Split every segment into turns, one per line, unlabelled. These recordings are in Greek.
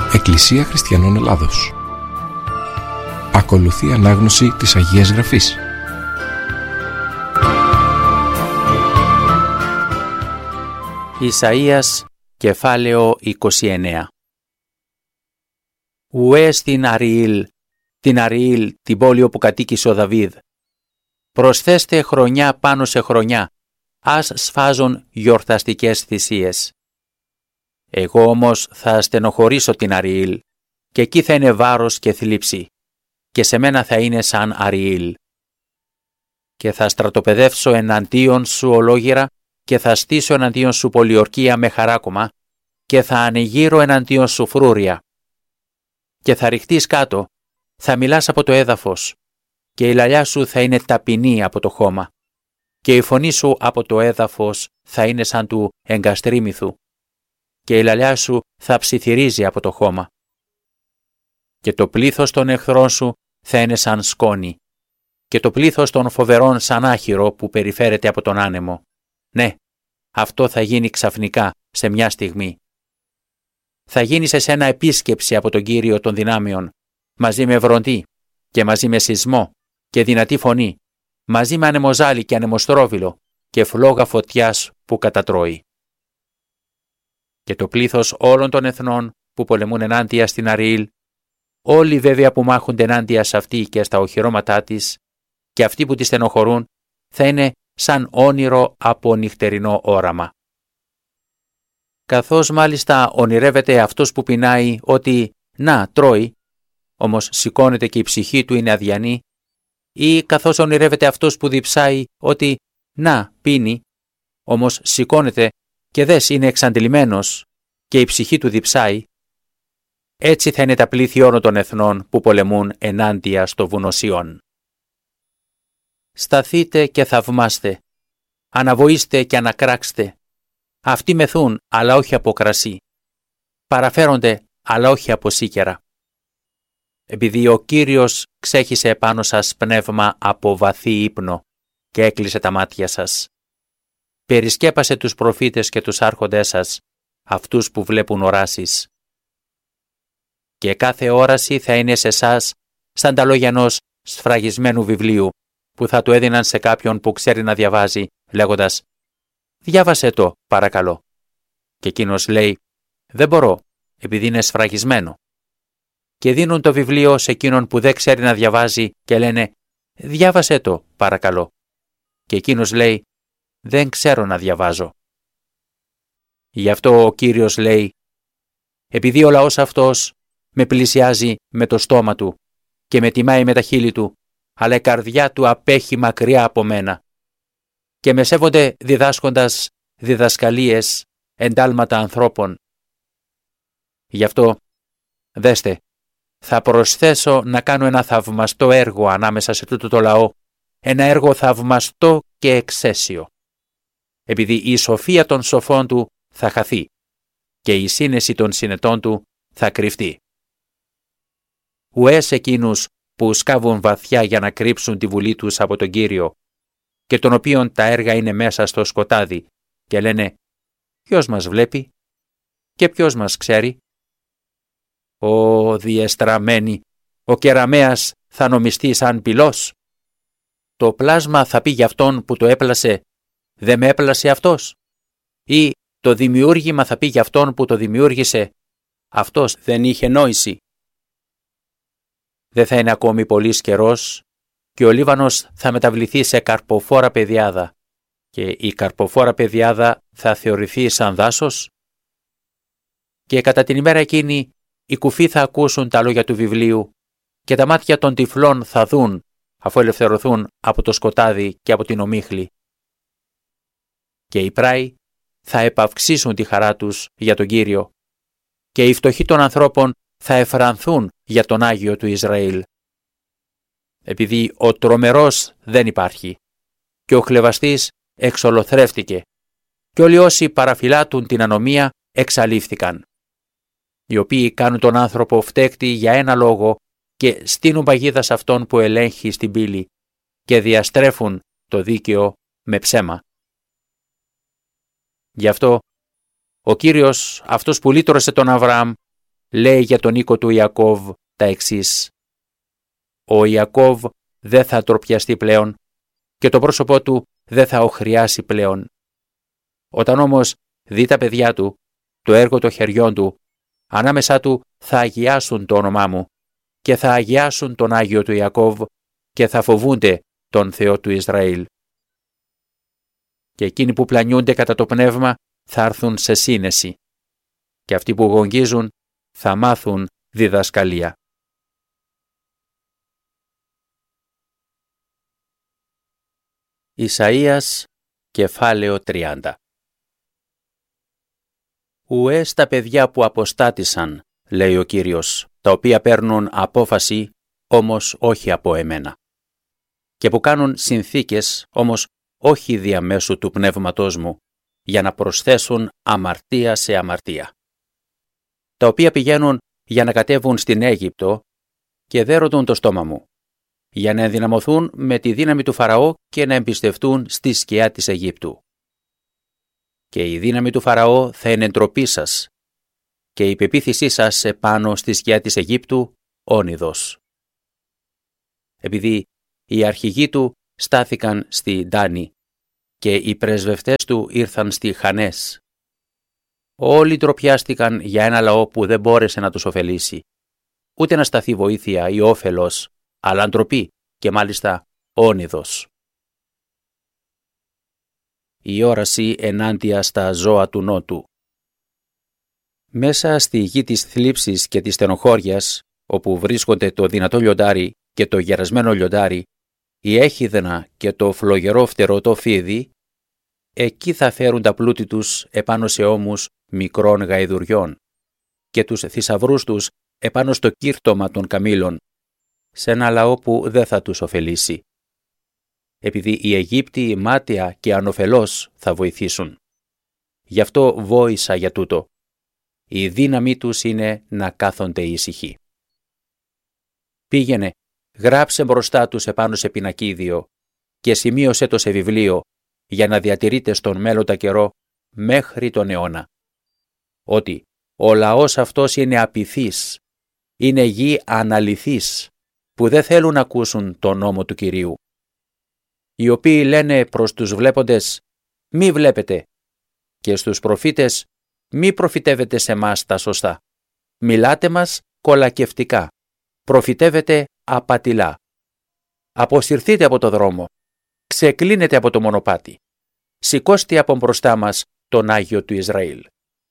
Εκκλησία Χριστιανών Ελλάδος. Ακολουθεί ανάγνωση της Αγίας Γραφής.
Ισαΐας, κεφάλαιο 29. Ουέ στην Αριήλ, την πόλη όπου κατοίκησε ο Δαβίδ. Προσθέστε χρονιά πάνω σε χρονιά, ας σφάζουν γιορταστικές θυσίες. Εγώ όμως θα στενοχωρήσω την Αριήλ, και εκεί θα είναι βάρος και θλίψη, και σε μένα θα είναι σαν Αριήλ. Και θα στρατοπεδεύσω εναντίον σου ολόγυρα, και θα στήσω εναντίον σου πολιορκία με χαράκωμα, και θα ανοιγείρω εναντίον σου φρούρια. Και θα ρηχτείς κάτω, θα μιλάς από το έδαφος, και η λαλιά σου θα είναι ταπεινή από το χώμα, και η φωνή σου από το έδαφος θα είναι σαν του εγκαστρίμηθου, και η λαλιά σου θα ψιθυρίζει από το χώμα. Και το πλήθος των εχθρών σου θα είναι σαν σκόνη, και το πλήθος των φοβερών σαν άχυρο που περιφέρεται από τον άνεμο. Ναι, αυτό θα γίνει ξαφνικά, σε μια στιγμή. Θα γίνει σε σένα επίσκεψη από τον Κύριο των δυνάμεων, μαζί με βροντί και μαζί με σεισμό και δυνατή φωνή, μαζί με ανεμοζάλι και ανεμοστρόβιλο και φλόγα φωτιάς που κατατρώει. Και το πλήθος όλων των εθνών που πολεμούν ενάντια στην Αριήλ, όλοι βέβαια που μάχονται ενάντια σε αυτή και στα οχυρώματά της, και αυτοί που τη στενοχωρούν, θα είναι σαν όνειρο από νυχτερινό όραμα. Καθώς μάλιστα ονειρεύεται αυτός που πεινάει ότι «να, τρώει», όμως σηκώνεται και η ψυχή του είναι αδιανή, ή καθώς ονειρεύεται αυτός που διψάει ότι «να, πίνει», όμως σηκώνεται και δες είναι εξαντλημένος και η ψυχή του διψάει, έτσι θα είναι τα πλήθη όλων των εθνών που πολεμούν ενάντια στο βουνό Σιών. Σταθείτε και θαυμάστε, αναβοήστε και ανακράξτε. Αυτοί μεθούν, αλλά όχι από κρασί. Παραφέρονται, αλλά όχι από σίκερα. Επειδή ο Κύριος ξέχυσε επάνω σας πνεύμα από βαθύ ύπνο και έκλεισε τα μάτια σας. Περισκέπασε τους προφήτες και τους άρχοντές σας, αυτούς που βλέπουν οράσεις. Και κάθε όραση θα είναι σε εσάς σαν τα λόγια ενός σφραγισμένου βιβλίου, που θα του έδιναν σε κάποιον που ξέρει να διαβάζει, λέγοντας «Διάβασέ το, παρακαλώ». Και εκείνος λέει «Δεν μπορώ, επειδή είναι σφραγισμένο». Και δίνουν το βιβλίο σε εκείνον που δεν ξέρει να διαβάζει και λένε «Διάβασέ το, παρακαλώ». Και εκείνος λέει «Δεν ξέρω να διαβάζω». Γι' αυτό ο Κύριος λέει «Επειδή ο λαός αυτός με πλησιάζει με το στόμα του και με τιμάει με τα χείλη του, αλλά η καρδιά του απέχει μακριά από μένα. Και με σέβονται διδάσκοντας διδασκαλίες, εντάλματα ανθρώπων. Γι' αυτό, δέστε, θα προσθέσω να κάνω ένα θαυμαστό έργο ανάμεσα σε τούτο το λαό, ένα έργο θαυμαστό και εξαίσιο. Επειδή η σοφία των σοφών του θα χαθεί και η σύνεση των συνετών του θα κρυφτεί. Ουές εκείνους που σκάβουν βαθιά για να κρύψουν τη βουλή τους από τον Κύριο και των οποίων τα έργα είναι μέσα στο σκοτάδι και λένε «Ποιος μας βλέπει και ποιος μας ξέρει». «Ω διεστραμμένη, ο κεραμέας θα νομιστεί σαν πυλός. Το πλάσμα θα πει για αυτόν που το έπλασε, δεν με έπλασε αυτός. Ή το δημιούργημα θα πει για αυτόν που το δημιούργησε, αυτός δεν είχε νόηση». Δεν θα είναι ακόμη πολύς καιρός και ο Λίβανος θα μεταβληθεί σε καρποφόρα πεδιάδα και η καρποφόρα πεδιάδα θα θεωρηθεί σαν δάσος. Και κατά την ημέρα εκείνη οι κουφοί θα ακούσουν τα λόγια του βιβλίου και τα μάτια των τυφλών θα δουν αφού ελευθερωθούν από το σκοτάδι και από την ομίχλη. Και οι πράοι θα επαυξήσουν τη χαρά τους για τον Κύριο και οι φτωχοί των ανθρώπων θα εφρανθούν για τον Άγιο του Ισραήλ. Επειδή ο τρομερός δεν υπάρχει και ο χλευαστής εξολοθρεύτηκε και όλοι όσοι παραφυλάτουν την ανομία εξαλείφθηκαν. Οι οποίοι κάνουν τον άνθρωπο φταίκτη για ένα λόγο και στείνουν παγίδα σε αυτόν που ελέγχει στην πύλη και διαστρέφουν το δίκαιο με ψέμα. Γι' αυτό ο Κύριος, αυτός που λύτρωσε τον Αβραάμ λέει για τον οίκο του Ιακώβ τα εξής: «Ο Ιακώβ δεν θα τροπιαστεί πλέον και το πρόσωπό του δεν θα οχριάσει πλέον. Όταν όμως δει τα παιδιά του, το έργο των χεριών του, ανάμεσά του θα αγιάσουν το όνομά μου και θα αγιάσουν τον Άγιο του Ιακώβ και θα φοβούνται τον Θεό του Ισραήλ. Και εκείνοι που πλανιούνται κατά το πνεύμα θα έρθουν σε σύνεση και αυτοί που γογγίζουν θα μάθουν διδασκαλία». Ισαΐας, κεφάλαιο 30. «Ουέ στα παιδιά που αποστάτησαν», λέει ο Κύριος, «τα οποία παίρνουν απόφαση, όμως όχι από εμένα, και που κάνουν συνθήκες, όμως όχι διαμέσου του πνεύματός μου, για να προσθέσουν αμαρτία σε αμαρτία. Τα οποία πηγαίνουν για να κατέβουν στην Αίγυπτο και δεν ρωτούν το στόμα μου, για να ενδυναμωθούν με τη δύναμη του Φαραώ και να εμπιστευτούν στη σκιά της Αιγύπτου. Και η δύναμη του Φαραώ θα είναι ντροπή σας και η πεποίθησή σας επάνω στη σκιά της Αιγύπτου όνειδος. Επειδή οι αρχηγοί του στάθηκαν στη Ντάνη και οι πρεσβευτές του ήρθαν στη Χανές. Όλοι ντροπιάστηκαν για ένα λαό που δεν μπόρεσε να τους ωφελήσει, ούτε να σταθεί βοήθεια ή όφελος, αλλά ντροπή και μάλιστα όνειδος. Η όραση ενάντια στα ζώα του νότου. Μέσα στη γη της θλίψης και της στενοχώριας, όπου βρίσκονται το δυνατό λιοντάρι και το γερασμένο λιοντάρι, η έχιδνα και το φλογερό φτερωτό φίδι, εκεί θα φέρουν τα πλούτη τους επάνω σε ώμους μικρών γαϊδουριών και τους θησαυρούς τους επάνω στο κύρτωμα των καμήλων, σε ένα λαό που δεν θα τους ωφελήσει. Επειδή οι Αιγύπτιοι μάταια και ανοφελώς θα βοηθήσουν. Γι' αυτό βόησα για τούτο. Η δύναμή τους είναι να κάθονται ήσυχοι. Πήγαινε, γράψε μπροστά τους επάνω σε πινακίδιο και σημείωσε το σε βιβλίο για να διατηρείται στον μέλλοντα καιρό μέχρι τον αιώνα. Ότι ο λαός αυτός είναι απειθής, είναι γη αναλυθής, που δεν θέλουν να ακούσουν τον νόμο του Κυρίου. Οι οποίοι λένε προς τους βλέποντες, μη βλέπετε, και στους προφήτες, μη προφητεύετε σε μας τα σωστά. Μιλάτε μας κολακευτικά, προφητεύετε απατηλά. Αποσυρθείτε από το δρόμο, ξεκλίνετε από το μονοπάτι, σηκώστε από μπροστά μας τον Άγιο του Ισραήλ.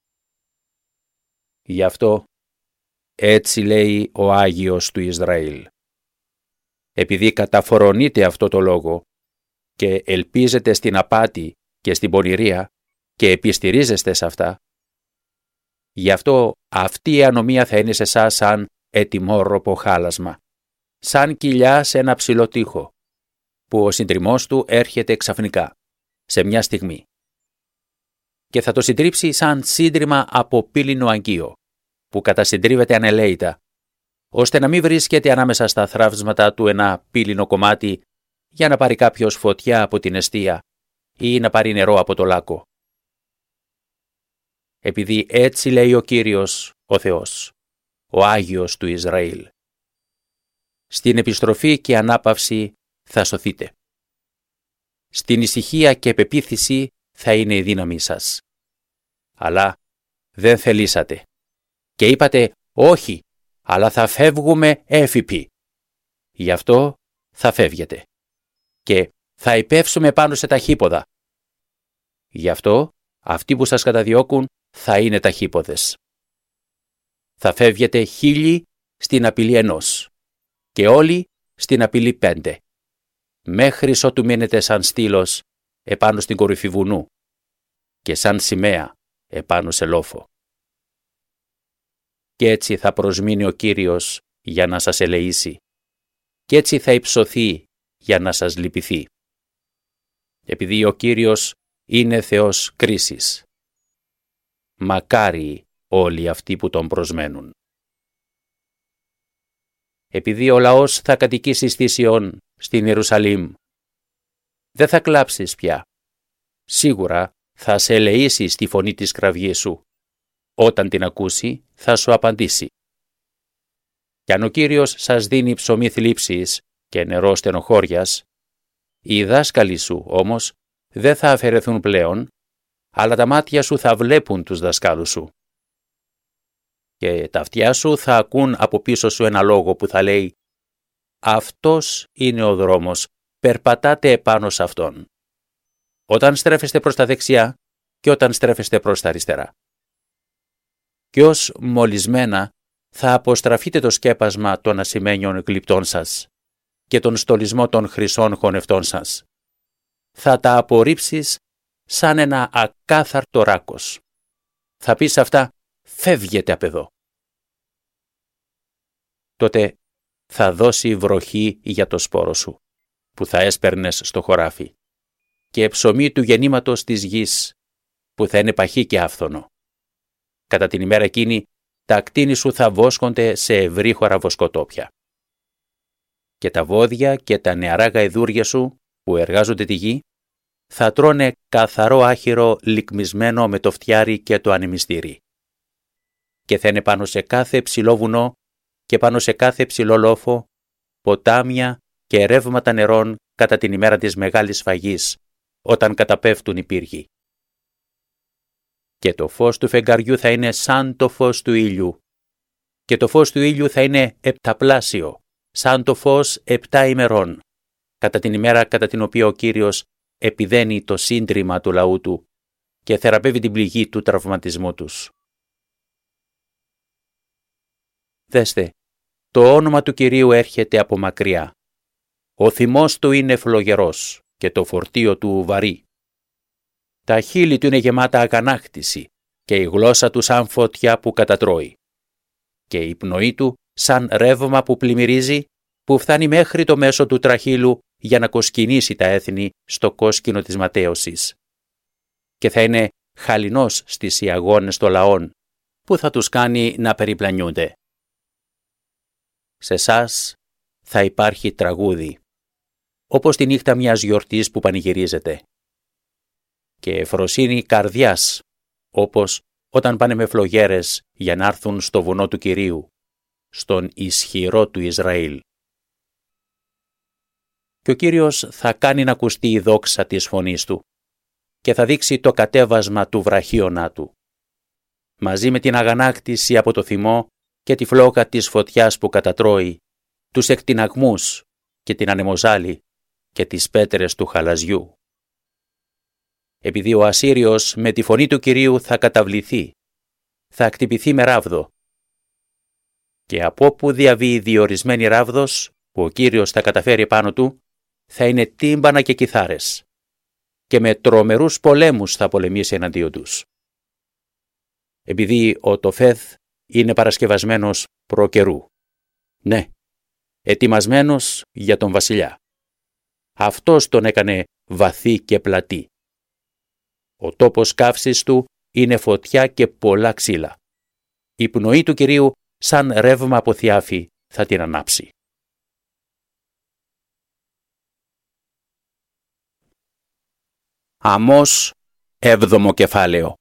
Γι' αυτό έτσι λέει ο Άγιος του Ισραήλ. Επειδή καταφορονείτε αυτό το λόγο και ελπίζετε στην απάτη και στην πονηρία και επιστηρίζεστε σε αυτά, γι' αυτό αυτή η ανομία θα είναι σε εσάς σαν ετοιμόρροπο χάλασμα, σαν κοιλιά σε ένα ψηλό τοίχο, που ο συντριμμός του έρχεται ξαφνικά, σε μια στιγμή, και θα το συντρίψει σαν σύντριμμα από πύληνο αγκείο, που κατασυντρίβεται ανελαίητα, ώστε να μην βρίσκεται ανάμεσα στα θραύσματα του ένα πύληνο κομμάτι για να πάρει κάποιος φωτιά από την εστία ή να πάρει νερό από το λάκκο. Επειδή έτσι λέει ο Κύριος, ο Θεός, ο Άγιος του Ισραήλ. Στην επιστροφή και ανάπαυση θα σωθείτε. Στην ησυχία και πεποίθηση θα είναι η δύναμή σας. Αλλά δεν θελήσατε. Και είπατε όχι, αλλά θα φεύγουμε έφυποι. Γι' αυτό θα φεύγετε. Και θα υπεύσουμε πάνω σε ταχύποδα. Γι' αυτό αυτοί που σας καταδιώκουν θα είναι ταχύποδες. Θα φεύγετε 1000 στην απειλή 1 και όλοι στην απειλή 5, μέχρι ότου μείνετε σαν στήλος επάνω στην κορυφή βουνού και σαν σημαία επάνω σε λόφο. Και έτσι θα προσμείνει ο Κύριος για να σας ελεήσει και έτσι θα υψωθεί για να σας λυπηθεί. Επειδή ο Κύριος είναι Θεός κρίσης. Μακάριοι όλοι αυτοί που τον προσμένουν. Επειδή ο λαός θα κατοικήσει στη Σιών, στην Ιερουσαλήμ, δεν θα κλάψεις πια. Σίγουρα θα σε ελεήσει στη φωνή της κραυγής σου, όταν την ακούσει, θα σου απαντήσει. Κι αν ο Κύριος σας δίνει ψωμί θλίψης και νερό στενοχώριας, οι δάσκαλοι σου όμως δεν θα αφαιρεθούν πλέον, αλλά τα μάτια σου θα βλέπουν τους δασκάλους σου. Και τα αυτιά σου θα ακούν από πίσω σου ένα λόγο που θα λέει «Αυτός είναι ο δρόμος, περπατάτε επάνω σε αυτόν». Όταν στρέφεστε προς τα δεξιά και όταν στρέφεστε προς τα αριστερά. Και ως μολυσμένα θα αποστραφείτε το σκέπασμα των ασημένιων γλυπτών σας και τον στολισμό των χρυσών χωνευτών σας. Θα τα απορρίψεις σαν ένα ακάθαρτο ράκος. Θα πεις αυτά «Φεύγετε απ' εδώ». Τότε θα δώσει βροχή για το σπόρο σου, που θα έσπερνες στο χωράφι, και ψωμί του γεννήματος της γης, που θα είναι παχύ και άφθονο. Κατά την ημέρα εκείνη, τα κτίνη σου θα βόσκονται σε ευρύχωρα βοσκοτόπια. Και τα βόδια και τα νεαρά γαϊδούρια σου, που εργάζονται τη γη, θα τρώνε καθαρό άχυρο λικμισμένο με το φτιάρι και το ανεμιστήρι. Και θα είναι πάνω σε κάθε ψηλό βουνό και πάνω σε κάθε ψηλό λόφο, ποτάμια και ρεύματα νερών κατά την ημέρα της μεγάλης σφαγής, όταν καταπέφτουν οι πύργοι. Και το φως του φεγγαριού θα είναι σαν το φως του ήλιου, και το φως του ήλιου θα είναι επταπλάσιο, σαν το φως 7 ημερών, κατά την ημέρα κατά την οποία ο Κύριος επιδένει το σύντριμα του λαού του και θεραπεύει την πληγή του τραυματισμού τους. Δέστε, το όνομα του Κυρίου έρχεται από μακριά. Ο θυμός του είναι φλογερός και το φορτίο του βαρύ. Τα χείλη του είναι γεμάτα αγανάκτηση και η γλώσσα του σαν φωτιά που κατατρώει. Και η πνοή του σαν ρεύμα που πλημμυρίζει, που φτάνει μέχρι το μέσο του τραχύλου για να κοσκινήσει τα έθνη στο κόσκινο της ματέωσης. Και θα είναι χαλινός στις ιαγώνες των λαών, που θα τους κάνει να περιπλανιούνται. Σε εσάς θα υπάρχει τραγούδι, όπως τη νύχτα μιας γιορτής που πανηγυρίζεται. Και ευφροσύνη καρδιάς, όπως όταν πάνε με φλογέρες για να έρθουν στο βουνό του Κυρίου, στον ισχυρό του Ισραήλ. Και ο Κύριος θα κάνει να ακουστεί η δόξα της φωνής του και θα δείξει το κατέβασμα του βραχίωνα του. Μαζί με την αγανάκτηση από το θυμό και τη φλόγα της φωτιάς που κατατρώει, τους εκτιναγμούς και την ανεμοζάλη και τις πέτρες του χαλαζιού. Επειδή ο Ασσύριος με τη φωνή του Κυρίου θα καταβληθεί, θα χτυπηθεί με ράβδο. Και από όπου διαβεί διορισμένη ράβδος που ο Κύριος θα καταφέρει πάνω του, θα είναι τύμπανα και κιθάρες. Και με τρομερούς πολέμους θα πολεμήσει εναντίον τους. Επειδή ο Τοφέθ είναι παρασκευασμένος προ καιρού. Ναι, ετοιμασμένος για τον βασιλιά. Αυτός τον έκανε βαθύ και πλατή. Ο τόπος καύσης του είναι φωτιά και πολλά ξύλα. Η πνοή του Κυρίου σαν ρεύμα από θιάφη θα την ανάψει. Αμώς 7ο κεφάλαιο.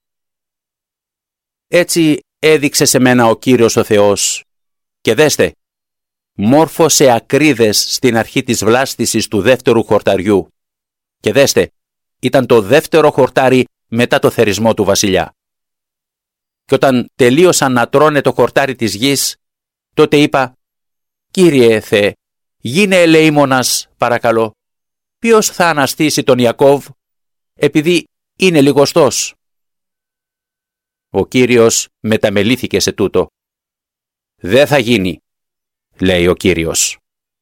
Έτσι έδειξε σε μένα ο Κύριος ο Θεός και δέστε, μόρφωσε ακρίδες στην αρχή της βλάστησης του δεύτερου χορταριού και δέστε, ήταν το δεύτερο χορτάρι μετά το θερισμό του βασιλιά. Και όταν τελείωσαν να τρώνε το χορτάρι της γης, τότε είπα «Κύριε Θεέ, γίνε ελεήμονας παρακαλώ, ποιος θα αναστήσει τον Ιακώβ, επειδή είναι λιγοστός». Ο Κύριος μεταμελήθηκε σε τούτο. «Δεν θα γίνει», λέει ο Κύριος.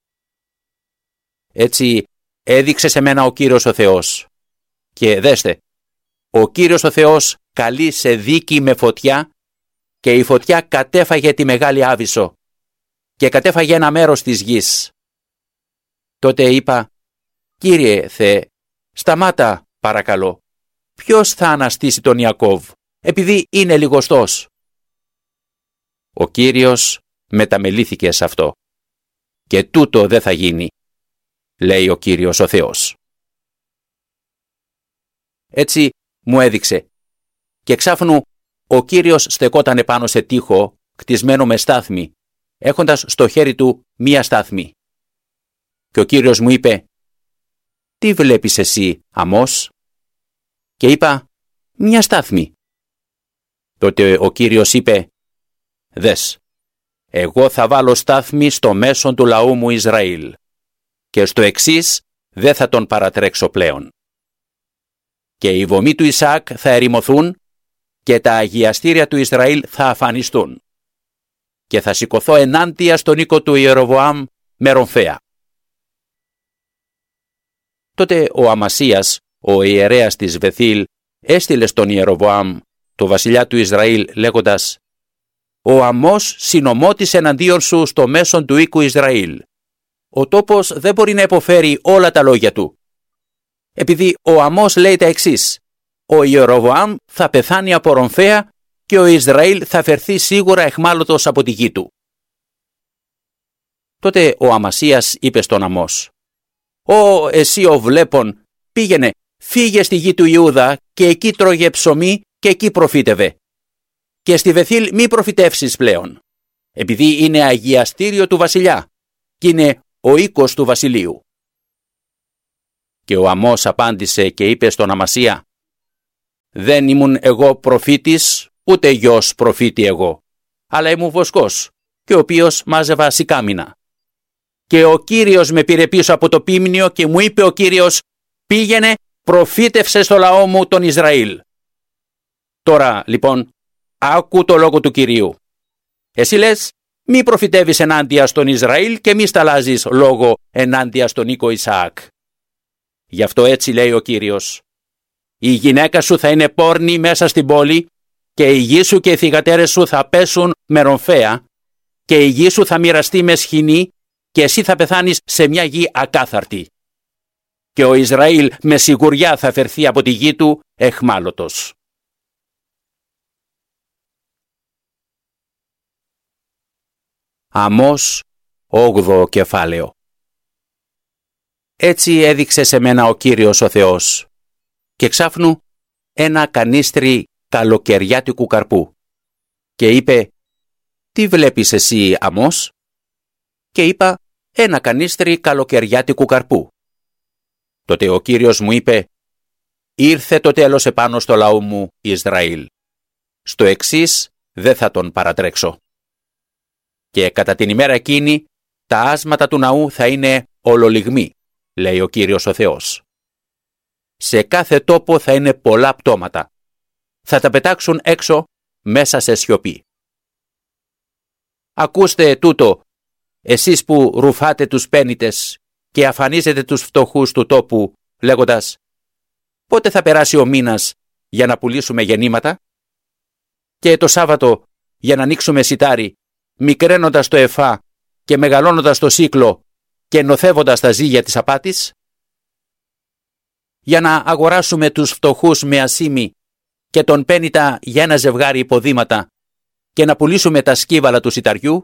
Έτσι έδειξε σε μένα ο Κύριος ο Θεός. Και δέστε, ο Κύριος ο Θεός καλεί σε δίκη με φωτιά και η φωτιά κατέφαγε τη μεγάλη Άβυσσο και κατέφαγε ένα μέρος της γης. Τότε είπα, «Κύριε Θεέ, σταμάτα παρακαλώ, ποιος θα αναστήσει τον Ιακώβ, επειδή είναι λιγοστός». Ο Κύριος μεταμελήθηκε σε αυτό. «Και τούτο δεν θα γίνει», λέει ο Κύριος ο Θεός. Έτσι μου έδειξε και εξάφνου ο Κύριος στεκόταν επάνω σε τοίχο, κτισμένο με στάθμη, έχοντας στο χέρι του μία στάθμη. Και ο Κύριος μου είπε, «Τι βλέπεις εσύ, Αμώς?» Και είπα, «Μια στάθμη». Τότε ο Κύριος είπε, «Δες, εγώ θα βάλω στάθμη στο μέσον του λαού μου Ισραήλ και στο εξής δεν θα τον παρατρέξω πλέον. Και οι βωμοί του Ισαάκ θα ερημωθούν και τα αγιαστήρια του Ισραήλ θα αφανιστούν. Και θα σηκωθώ ενάντια στον οίκο του Ιεροβοάμ με ρομφαία». Τότε ο Αμασίας, ο ιερέας της Βεθήλ, έστειλε στον Ιεροβοάμ, το βασιλιά του Ισραήλ, λέγοντας, «Ο Αμώς συνομώτης εναντίον σου στο μέσον του οίκου Ισραήλ. Ο τόπος δεν μπορεί να υποφέρει όλα τα λόγια του. Επειδή ο Αμώς λέει τα εξής, ο Ιεροβοάμ θα πεθάνει από ρομφαία και ο Ισραήλ θα φερθεί σίγουρα εχμάλωτος από τη γη του». Τότε ο Αμασίας είπε στον Αμώς, «Ω εσύ ο βλέπων, πήγαινε, φύγε στη γη του Ιούδα και εκεί τρώγε ψωμί και εκεί προφήτευε. Και στη Βεθήλ μη προφητεύσεις πλέον, επειδή είναι αγιαστήριο του βασιλιά και είναι ο οίκος του βασιλείου». Και ο Αμώς απάντησε και είπε στον Αμασία, «Δεν ήμουν εγώ προφήτης, ούτε γιος προφήτη εγώ, αλλά ήμουν βοσκός, και ο οποίος μάζευα σικάμινα. Και ο Κύριος με πήρε πίσω από το πίμνιο και μου είπε ο Κύριος, πήγαινε, προφήτευσε στο λαό μου τον Ισραήλ. Τώρα, λοιπόν, άκου το λόγο του Κυρίου. Εσύ λες, μη προφητεύεις ενάντια στον Ισραήλ και μη σταλάζεις λόγο ενάντια στον οίκο Ισαάκ. Γι' αυτό έτσι λέει ο Κύριος. Η γυναίκα σου θα είναι πόρνη μέσα στην πόλη και η γη σου και οι θυγατέρες σου θα πέσουν με ρομφαία και η γη σου θα μοιραστεί με σχοινή και εσύ θα πεθάνεις σε μια γη ακάθαρτη. Και ο Ισραήλ με σιγουριά θα φερθεί από τη γη του εχμάλωτος». Αμώς, 8ο κεφάλαιο. Έτσι έδειξε σε μένα ο Κύριος ο Θεός και ξάφνου ένα κανίστρι καλοκαιριάτικου καρπού και είπε, «Τι βλέπεις εσύ, Αμώς?» Και είπα, «Ένα κανίστρι καλοκαιριάτικου καρπού». Τότε ο Κύριος μου είπε, «Ήρθε το τέλος επάνω στο λαό μου Ισραήλ. Στο εξής δεν θα τον παρατρέξω. Και κατά την ημέρα εκείνη τα άσματα του ναού θα είναι ολολιγμοί, λέει ο Κύριος ο Θεός. Σε κάθε τόπο θα είναι πολλά πτώματα. Θα τα πετάξουν έξω μέσα σε σιωπή. Ακούστε τούτο, εσείς που ρουφάτε τους πένητες και αφανίζετε τους φτωχούς του τόπου, λέγοντας, πότε θα περάσει ο μήνας για να πουλήσουμε γεννήματα και το Σάββατο για να ανοίξουμε σιτάρι, μικραίνοντας το εφά και μεγαλώνοντας το σύκλο και νοθεύοντας τα ζύγια της απάτης, για να αγοράσουμε τους φτωχούς με ασήμι και τον πένητα για ένα ζευγάρι υποδήματα και να πουλήσουμε τα σκύβαλα του σιταριού.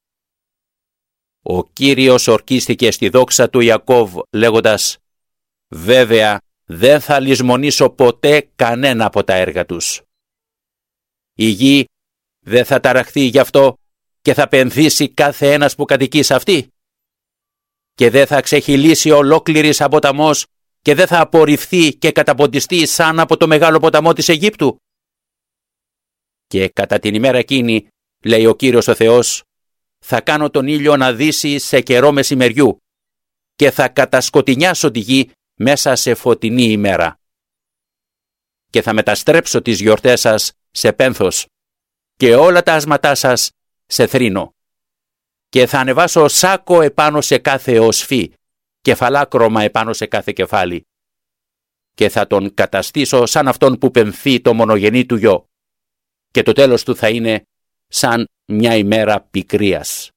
Ο Κύριος ορκίστηκε στη δόξα του Ιακώβ λέγοντας, βέβαια δεν θα λησμονήσω ποτέ κανένα από τα έργα τους. Η γη δεν θα ταραχθεί γι' αυτό και θα πενθήσει κάθε ένας που κατοικεί σε αυτή. Και δεν θα ξεχυλήσει ολόκληρης από ποταμός και δεν θα απορριφθεί και καταποντιστεί σαν από το μεγάλο ποταμό της Αιγύπτου. Και κατά την ημέρα εκείνη, λέει ο Κύριος ο Θεός, θα κάνω τον ήλιο να δύσει σε καιρό μεσημεριού και θα κατασκοτεινιάσω τη γη μέσα σε φωτεινή ημέρα. Και θα μεταστρέψω τις γιορτές σας σε πένθος και όλα τα άσματά σας σε θρήνο. Και θα ανεβάσω σάκο επάνω σε κάθε οσφή και φαλάκρωμα επάνω σε κάθε κεφάλι. Και θα τον καταστήσω σαν αυτόν που πενθεί το μονογενή του γιο. Και το τέλος του θα είναι σαν μια ημέρα πικρίας.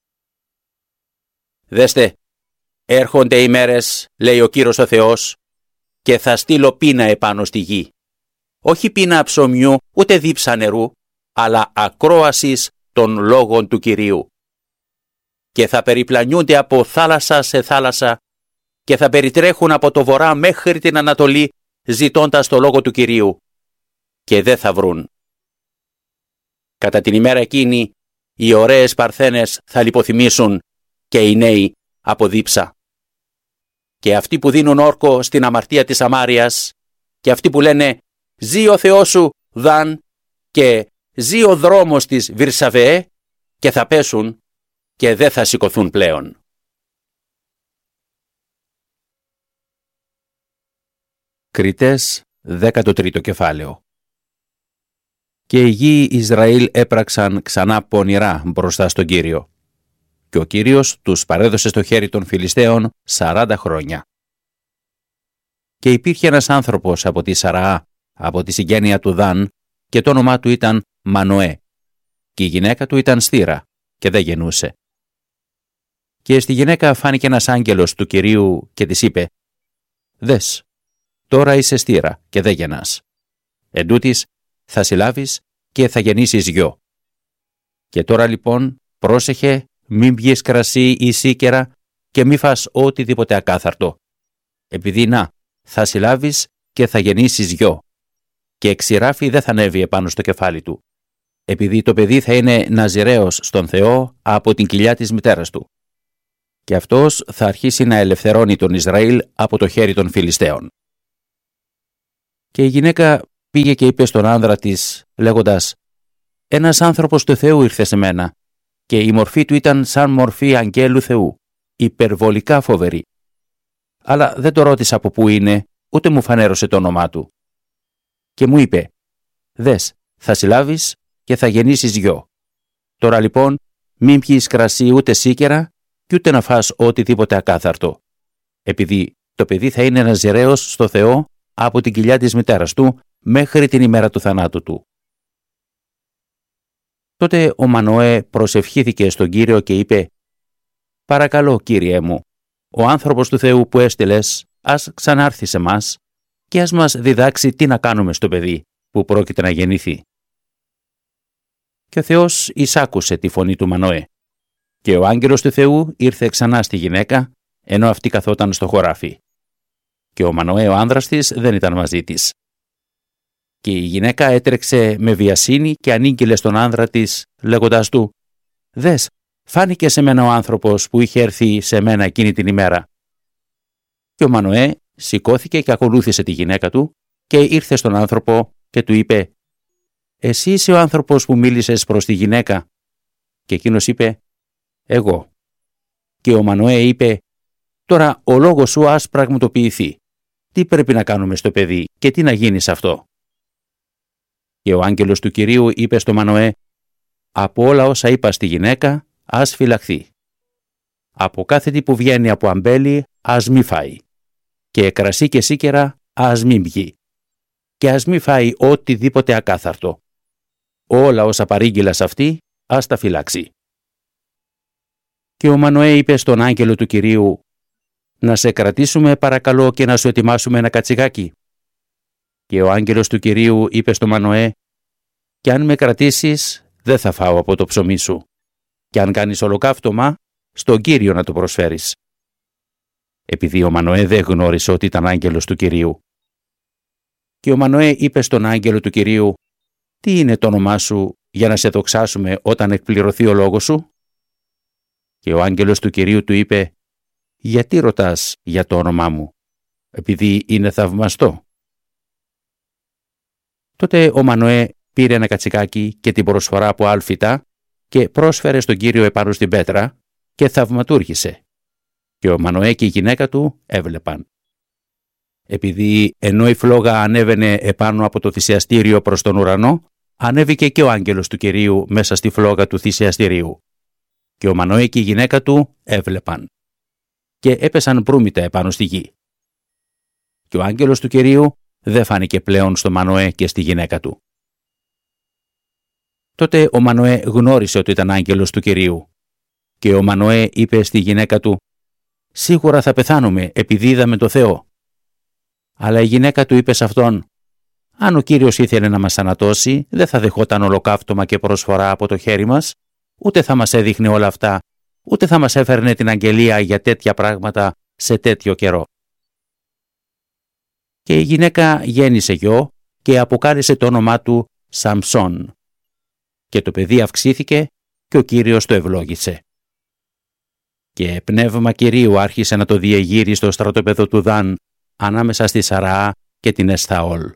Δέστε, έρχονται ημέρες, λέει ο Κύριος ο Θεός, και θα στείλω πείνα επάνω στη γη. Όχι πείνα ψωμιού, ούτε δίψα νερού, αλλά ακρόασης των λόγων του Κυρίου. Και θα περιπλανιούνται από θάλασσα σε θάλασσα και θα περιτρέχουν από το βορρά μέχρι την Ανατολή, ζητώντας το λόγο του Κυρίου. Και δεν θα βρουν. Κατά την ημέρα εκείνη, οι ωραίες παρθένες θα λιποθυμήσουν και οι νέοι από δίψα. Και αυτοί που δίνουν όρκο στην αμαρτία της Σαμάριας και αυτοί που λένε «Ζή ο Θεός σου, Δαν» και «Ζή ο δρόμος της Βυρσαβεέ» και θα πέσουν και δεν θα σηκωθούν πλέον. Κριτές, 13ο κεφάλαιο. Και οι γη Ισραήλ έπραξαν ξανά πονηρά μπροστά στον Κύριο. Και ο Κύριος τους παρέδωσε στο χέρι των Φιλιστέων 40 χρόνια. Και υπήρχε ένας άνθρωπος από τη Σαραά, από τη συγγένεια του Δαν, και το όνομά του ήταν Μανοέ. Και η γυναίκα του ήταν στήρα και δεν γεννούσε. Και στη γυναίκα φάνηκε ένας άγγελος του Κυρίου και της είπε «Δες, τώρα είσαι στήρα και δεν γεννάς. Εντούτοις θα συλλάβεις και θα γεννήσεις γιο. Και τώρα λοιπόν πρόσεχε, μην πιεις κρασί ή σίκερα και μη φας οτιδήποτε ακάθαρτο. Επειδή να, θα συλλάβεις και θα γεννήσεις γιο. Και ξηράφι δεν θα ανέβει επάνω στο κεφάλι του. Επειδή το παιδί θα είναι ναζιραίος στον Θεό από την κοιλιά της μητέρας του. Και αυτός θα αρχίσει να ελευθερώνει τον Ισραήλ από το χέρι των Φιλιστέων». Και η γυναίκα πήγε και είπε στον άνδρα της, λέγοντας «Ένας άνθρωπος του Θεού ήρθε σε μένα και η μορφή του ήταν σαν μορφή αγγέλου Θεού, υπερβολικά φοβερή. Αλλά δεν το ρώτησα από πού είναι, ούτε μου φανέρωσε το όνομά του. Και μου είπε «Δες, θα συλλάβεις και θα γεννήσεις γιο. Τώρα λοιπόν μην πιεις κρασί ούτε σίκερα και ούτε να φας οτιδήποτε ακάθαρτο. Επειδή το παιδί θα είναι ναζιραίος στο Θεό από την κοιλιά της μητέρας του μέχρι την ημέρα του θανάτου του». Τότε ο Μανοέ προσευχήθηκε στον Κύριο και είπε «Παρακαλώ, Κύριέ μου, ο άνθρωπος του Θεού που έστειλες ας ξανάρθει σε μας και ας μας διδάξει τι να κάνουμε στο παιδί που πρόκειται να γεννηθεί». Και ο Θεός εισάκουσε τη φωνή του Μανοέ. Και ο άγγελος του Θεού ήρθε ξανά στη γυναίκα, ενώ αυτή καθόταν στο χωράφι. Και ο Μανοέ ο άνδρας της δεν ήταν μαζί της. Και η γυναίκα έτρεξε με βιασύνη και ανήγγειλε στον άνδρα της, λέγοντας του «Δες, φάνηκε σε μένα ο άνθρωπος που είχε έρθει σε μένα εκείνη την ημέρα». Και ο Μανοέ σηκώθηκε και ακολούθησε τη γυναίκα του και ήρθε στον άνθρωπο και του είπε «Εσύ είσαι ο άνθρωπος που μίλησες προς τη γυναίκα?» Και εκείνος είπε «Εγώ». Και ο Μανοέ είπε «Τώρα ο λόγος σου ας πραγματοποιηθεί. Τι πρέπει να κάνουμε στο παιδί και τι να γίνει σε αυτό?» Και ο άγγελος του Κυρίου είπε στο Μανοέ «Από όλα όσα είπα στη γυναίκα ας φυλαχθεί. Από κάθε τι που βγαίνει από αμπέλι ας μη φάει. Και κρασί και σίκερα ας μην πιει. Και ας μη φάει οτιδήποτε ακάθαρτο. Όλα όσα παρήγγειλα σε αυτή ας τα φυλάξει». Και ο Μανοέ είπε στον άγγελο του Κυρίου «Να σε κρατήσουμε παρακαλώ και να σου ετοιμάσουμε ένα κατσιγάκι». Και ο άγγελος του Κυρίου είπε στο Μανοέ «Κι αν με κρατήσεις δεν θα φάω από το ψωμί σου. Κι αν κάνεις ολοκαύτωμα, στον Κύριο να το προσφέρεις». Επειδή ο Μανοέ δεν γνώρισε ότι ήταν άγγελος του Κυρίου. Και ο Μανοέ είπε στον άγγελο του Κυρίου «Τι είναι το όνομά σου για να σε δοξάσουμε όταν εκπληρωθεί ο λόγος σου?» Και ο άγγελος του Κυρίου του είπε «Γιατί ρωτάς για το όνομά μου? Επειδή είναι θαυμαστό». Τότε ο Μανοέ πήρε ένα κατσικάκι και την προσφορά από άλφητα και πρόσφερε στον Κύριο επάνω στην πέτρα και θαυματούργησε. Και ο Μανοέ και η γυναίκα του έβλεπαν. Επειδή ενώ η φλόγα ανέβαινε επάνω από το θυσιαστήριο προς τον ουρανό, ανέβηκε και ο άγγελος του Κυρίου μέσα στη φλόγα του θυσιαστηρίου. Και ο Μανοέ και η γυναίκα του έβλεπαν. Και έπεσαν προύμητα επάνω στη γη. Και ο άγγελος του Κυρίου δεν φάνηκε πλέον στο Μανοέ και στη γυναίκα του. Τότε ο Μανοέ γνώρισε ότι ήταν άγγελος του Κυρίου. Και ο Μανοέ είπε στη γυναίκα του «Σίγουρα θα πεθάνουμε επειδή είδαμε το Θεό». Αλλά η γυναίκα του είπε σε αυτόν «Αν ο Κύριος ήθελε να μας θανατώσει, δεν θα δεχόταν ολοκαύτωμα και προσφορά από το χέρι μας, ούτε θα μας έδειχνε όλα αυτά, ούτε θα μας έφερνε την αγγελία για τέτοια πράγματα σε τέτοιο καιρό». Και η γυναίκα γέννησε γιο και αποκάλεσε το όνομά του Σαμψόν. και το παιδί αυξήθηκε και ο Κύριος το ευλόγησε. Και πνεύμα Κυρίου άρχισε να το διεγείρει στο στρατόπεδο του Δαν, ανάμεσα στη Σαραά και την Εσθαόλ.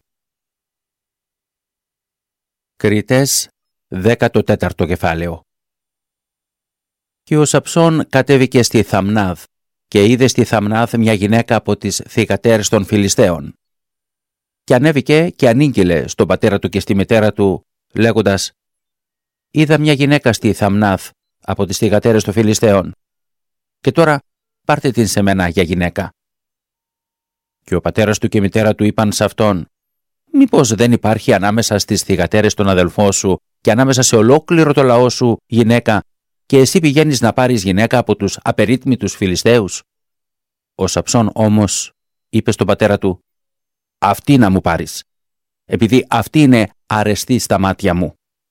Κριτές, 14ο κεφάλαιο. Και ο Σαμψών κατέβηκε στη Θαμνάδ και είδε στη Θαμνάδ μια γυναίκα από τις θυγατέρες των Φιλιστέων. Και ανέβηκε και ανήγγειλε στον πατέρα του και στη μητέρα του, λέγοντας: «Είδα μια γυναίκα στη Θαμνάδ από τις θυγατέρες των Φιλιστέων. Και τώρα πάρτε την σε μένα για γυναίκα». Και ο πατέρας του και η μητέρα του είπαν σε αυτόν: «Μήπως δεν υπάρχει ανάμεσα στις θυγατέρες των αδελφών σου και ανάμεσα σε ολόκληρο το λαό σου γυναίκα, και εσύ πηγαίνεις να πάρεις γυναίκα από τους απερίτμητους Φιλιστέους?» Ο Σαμψών όμως είπε στον πατέρα του: «Αυτή να μου πάρεις, επειδή αυτή είναι αρεστή στα μάτια μου».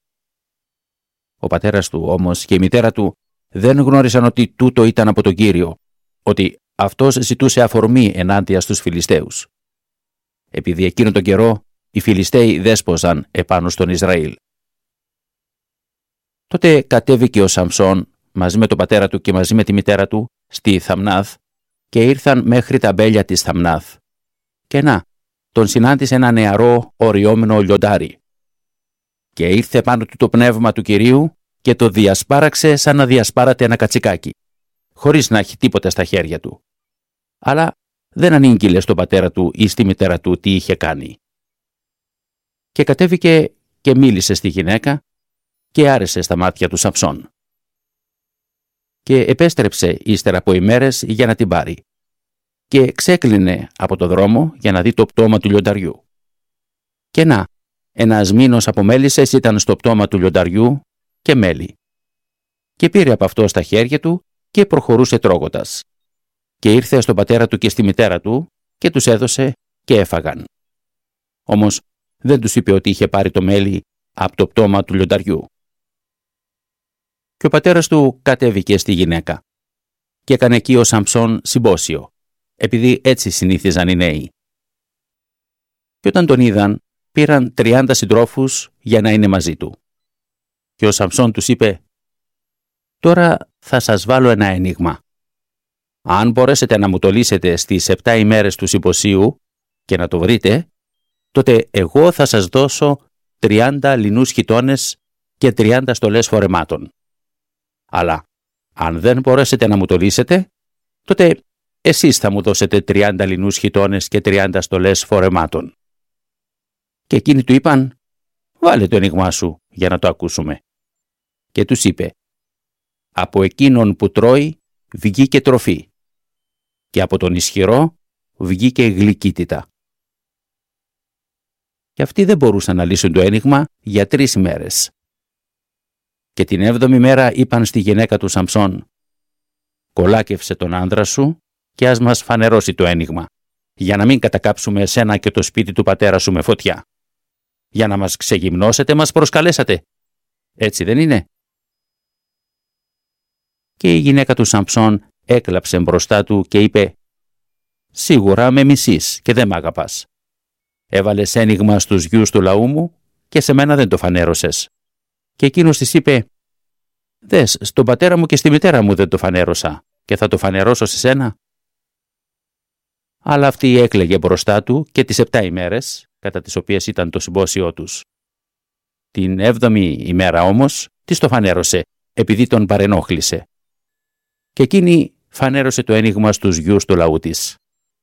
Ο πατέρας του όμως και η μητέρα του δεν γνώρισαν ότι τούτο ήταν από τον Κύριο, ότι αυτός ζητούσε αφορμή ενάντια στους Φιλιστέους. Επειδή εκείνο τον καιρό οι Φιλιστέοι δέσποζαν επάνω στον Ισραήλ. Τότε κατέβηκε ο Σαμψών μαζί με τον πατέρα του και μαζί με τη μητέρα του στη Θαμνάθ και ήρθαν μέχρι τα μπέλια της Θαμνάθ. Και να, τον συνάντησε ένα νεαρό οριόμενο λιοντάρι. Και ήρθε πάνω του το πνεύμα του Κυρίου και το διασπάραξε σαν να διασπάρατε ένα κατσικάκι, χωρίς να έχει τίποτα στα χέρια του. Αλλά δεν ανήγγειλε στον πατέρα του ή στη μητέρα του τι είχε κάνει. Και κατέβηκε και μίλησε στη γυναίκα και άρεσε στα μάτια του Σαμψών. Και επέστρεψε ύστερα από ημέρες για να την πάρει. Και ξέκλεινε από το δρόμο για να δει το πτώμα του λιονταριού. Και να, ένας μήνος από μέλισσες ήταν στο πτώμα του λιονταριού και μέλι. Και πήρε από αυτό στα χέρια του και προχωρούσε τρώγοντας. Και ήρθε στον πατέρα του και στη μητέρα του και τους έδωσε και έφαγαν. Όμως δεν τους είπε ότι είχε πάρει το μέλι από το πτώμα του λιονταριού. Και ο πατέρας του κατέβηκε στη γυναίκα και έκανε εκεί ο Σαμψών συμπόσιο, επειδή έτσι συνήθιζαν οι νέοι. Και όταν τον είδαν, πήραν 30 συντρόφους για να είναι μαζί του. Και ο Σαμψών τους είπε: «Τώρα θα σας βάλω ένα ένιγμα. Αν μπορέσετε να μου το λύσετε στις 7 ημέρες του συμποσίου και να το βρείτε, τότε εγώ θα σας δώσω 30 λινούς χιτώνες και 30 στολές φορεμάτων. Αλλά αν δεν μπορέσετε να μου το λύσετε, τότε εσείς θα μου δώσετε 30 λινούς χιτώνες και 30 στολές φορεμάτων». Και εκείνοι του είπαν: «Βάλε το ένιγμά σου για να το ακούσουμε». Και τους είπε: «Από εκείνον που τρώει βγήκε τροφή και από τον ισχυρό βγήκε γλυκύτητα». Και αυτοί δεν μπορούσαν να λύσουν το ένιγμα για 3 ημέρες. Και την 7η μέρα είπαν στη γυναίκα του Σαμψών: «Κολάκευσε τον άνδρα σου και ας μας φανερώσει το ένιγμα, για να μην κατακάψουμε εσένα και το σπίτι του πατέρα σου με φωτιά. Για να μας ξεγυμνώσετε μας προσκαλέσατε. Έτσι δεν είναι?» Και η γυναίκα του Σαμψών έκλαψε μπροστά του και είπε: «Σίγουρα με μισείς και δεν μ' αγαπάς. Έβαλες ένιγμα στους γιους του λαού μου και σε μένα δεν το φανέρωσες». Και εκείνος της είπε: «Δες, στον πατέρα μου και στη μητέρα μου δεν το φανέρωσα και θα το φανερώσω σε σένα». Αλλά αυτή έκλαιγε μπροστά του και τις 7 ημέρες, κατά τις οποίες ήταν το συμπόσιό τους. Την 7η ημέρα όμως της το φανέρωσε, επειδή τον παρενόχλησε. Και εκείνη φανέρωσε το ένιγμα στους γιους του λαού της.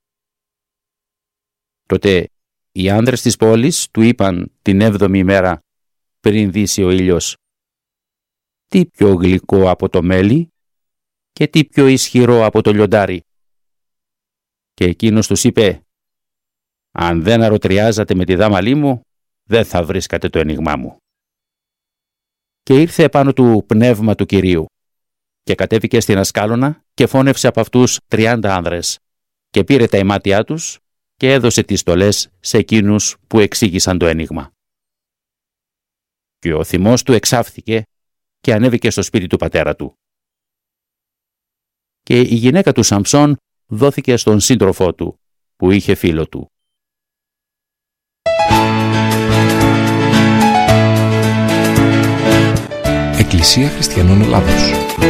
Τότε οι άνδρες της πόλης του είπαν την 7η ημέρα, πριν δύσει ο ήλιος: «Τι πιο γλυκό από το μέλι και τι πιο ισχυρό από το λιοντάρι». Και εκείνος τους είπε: «Αν δεν αρωτριάζατε με τη δάμαλή μου, δεν θα βρίσκατε το ένιγμά μου». Και ήρθε επάνω του πνεύμα του Κυρίου και κατέβηκε στην ασκάλωνα και φώνευσε από αυτούς 30 άνδρες και πήρε τα ημάτια τους και έδωσε τις στολές σε εκείνους που εξήγησαν το ένιγμα. Και ο θυμός του εξάφθηκε και ανέβηκε στο σπίτι του πατέρα του. Και η γυναίκα του Σαμψών δόθηκε στον σύντροφό του, που είχε φίλο του.
Εκκλησία Χριστιανών Ελλάδος.